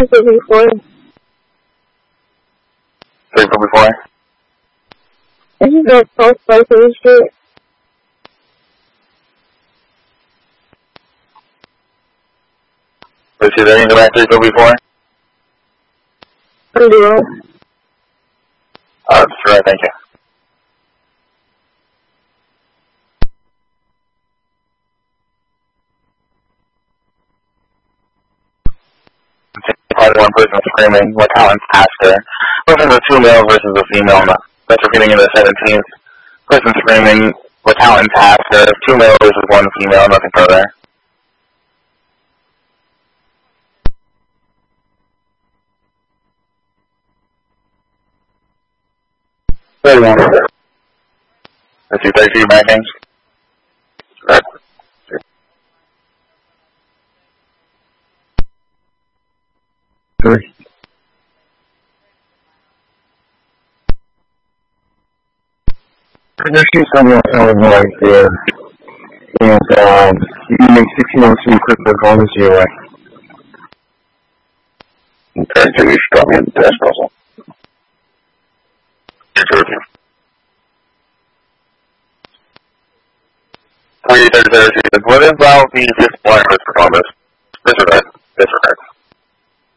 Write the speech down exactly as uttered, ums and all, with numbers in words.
before. Three from before? This is the post Berkeley Street. Let's see, there any direct three from before? Zero. Uh, sure, thank you. Part one person screaming, what talent faster? Listen to two males versus a female. That's repeating in the seventeenth. Person screaming, what talent faster? Two males versus one female, nothing further. thirty-one. Let's see, thirty-two backings. Right. Three. There's just someone else right there, and um, you can make sixteen oh two quick performance your way. Okay, so you should me in the test puzzle. Interview. three thirty, what is about the fifth point of this performance? Disregard. Disregard.